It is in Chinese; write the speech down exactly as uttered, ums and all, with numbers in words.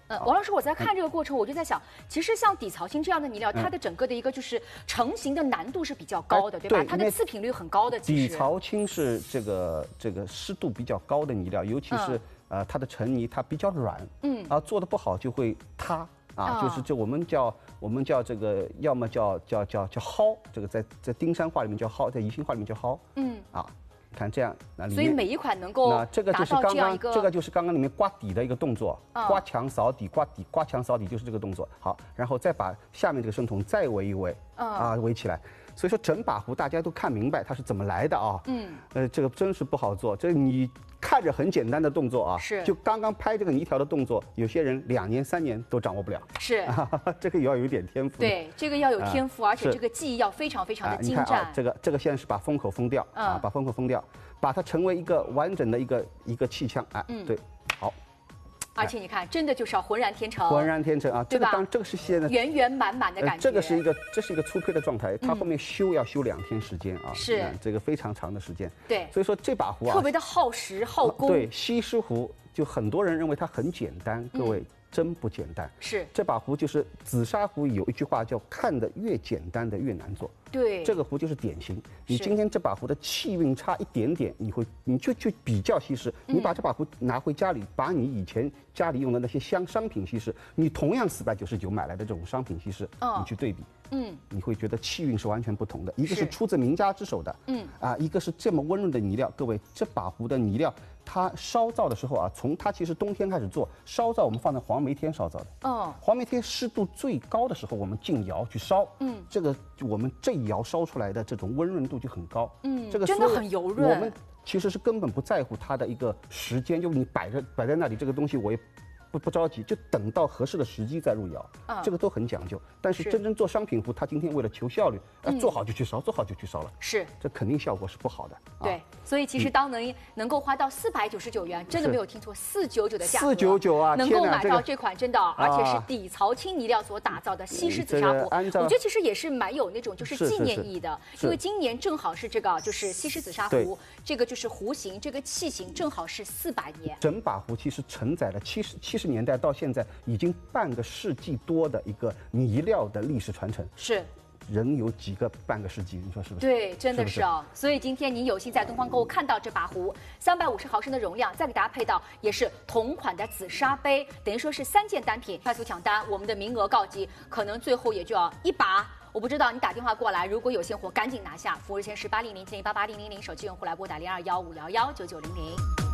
嗯，王老师，我在看这个过程，我就在想，其实像底槽青这样的泥料，它的整个的一个就是成型的难度是比较高的，对吧？它的次品率很高的。 底槽青是这个这个湿度比较高的泥料，尤其是呃它的成泥它比较软，嗯啊做的不好就会塌啊，就是这我们叫我们叫这个要么叫叫叫叫蒿，这个在在丁山话里面叫蒿，在宜兴话里面叫蒿，嗯啊。看这样，那所以每一款能够那这个就是刚刚这个就是刚刚里面刮底的一个动作，刮墙扫底，刮底刮墙扫底就是这个动作。好，然后再把下面这个生筒再围一围，啊围起来。所以说整把壶大家都看明白它是怎么来的啊。嗯，呃，这个真是不好做，这你看着很简单的动作啊， 是就刚刚拍这个泥条的动作，有些人两年三年都掌握不了。 是， 这个也要有一点天赋。 对，这个要有天赋，而且这个技艺要非常非常的精湛。 这个这个现在是把封口封掉啊，把封口封掉。把它成为一个完整的一个一个气腔，哎，嗯，对，好。 而且你看，真的就是要浑然天成， 浑然天成啊， 对吧？ 当这个是现在圆圆满满的感觉。 这个是一个，这是一个粗胚的状态，它后面修要修两天时间啊， 是这个非常长的时间。 对， 所以说这把壶啊， 特别的耗时耗工。 对，西施壶就很多人认为它很简单，各位。真不简单， 是这把壶就是紫砂壶，有一句话叫“看得越简单的越难做”。 对， 这个壶就是典型。你今天这把壶的气韵差一点点，你会你就去比较稀释。你把这把壶拿回家里，把你以前家里用的那些香商品稀释，你同样四百九十九买来的这种商品稀释，你去对比，嗯，你会觉得气韵是完全不同的。一个是出自名家之手的，嗯啊，一个是这么温润的泥料。各位，这把壶的泥料。它烧造的时候啊，从它其实冬天开始做烧造，我们放在黄梅天烧造的。哦，黄梅天湿度最高的时候，我们进窑去烧。嗯，这个我们这一窑烧出来的这种温润度就很高。嗯，这个真的很油润。 我们其实是根本不在乎它的一个时间，就你摆着摆在那里，这个东西我也。不不着急，就等到合适的时机再入窑，啊，这个都很讲究。但是真正做商品壶，他今天为了求效率，啊，做好就去烧，做好就去烧了， 是， 这肯定效果是不好的。 对，所以其实当能能够花到四百九十九元，真的没有听错，四九九的价格， 四九九啊， 能够买到这款真的，而且是底槽青泥料所打造的西施紫砂壶，我觉得其实也是蛮有那种就是纪念意义的，因为今年正好是这个就是西施紫砂壶，这个就是壶型，这个器型正好是四百年， 整把壶其实承载了七十七十年代到现在已经半个世纪多的一个泥料的历史传承。 是。 人有几个半个世纪？你说是不是？ 对，真的是哦。所以今天您有幸在东方购物看到这把壶，三百五十毫升的容量，再给大家配到也是同款的紫砂杯，等于说是三件单品，快速抢单，我们的名额告急，可能最后也就要一把。我不知道你打电话过来，如果有现货，赶紧拿下。服务热线是八零零七零八八零零零，手机用户来拨打零二幺五幺幺九九零零。